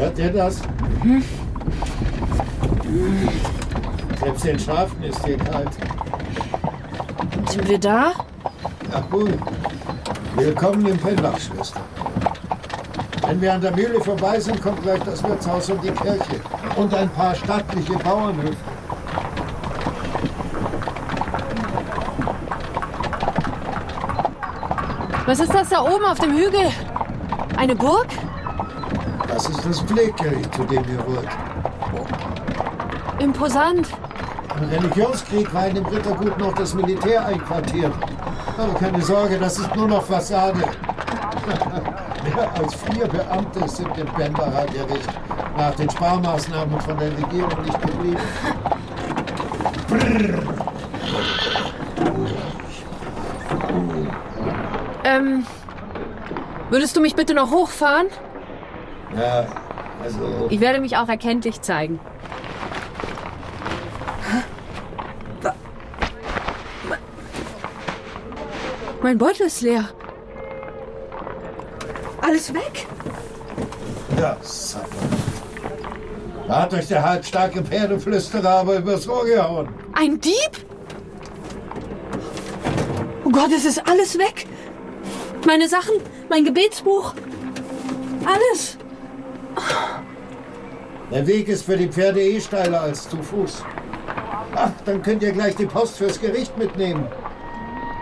Hört ihr das? Selbst den Schafen ist hier kalt. Sind wir da? Ja, gut. Willkommen im Pennbach, Schwester. Wenn wir an der Mühle vorbei sind, kommt gleich das Wirtshaus und die Kirche. Und ein paar stattliche Bauernhöfe. Was ist das da oben auf dem Hügel? Eine Burg? Das ist das Pfleggericht, zu dem ihr wollt. Imposant. Im Religionskrieg war in dem Rittergut noch das Militär einquartiert. Aber keine Sorge, das ist nur noch Fassade. Mehr als 4 Beamte sind im Benbacher Gericht nach den Sparmaßnahmen von der Regierung nicht geblieben. Würdest du mich bitte noch hochfahren? Ja, also... Ich werde mich auch erkenntlich zeigen. Mein Beutel ist leer. Alles weg? Ja, Sapper. Da hat euch der halbstarke Pferdeflüsterer aber übers Ohr gehauen. Ein Dieb? Oh Gott, es ist alles weg. Meine Sachen, mein Gebetsbuch, alles. Der Weg ist für die Pferde steiler als zu Fuß. Ach, dann könnt ihr gleich die Post fürs Gericht mitnehmen.